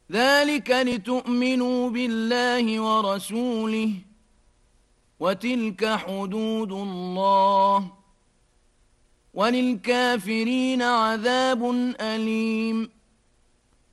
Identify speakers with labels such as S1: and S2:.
S1: ذلك لتؤمنوا بالله ورسوله وتلك حدود الله وللكافرين عذاب أليم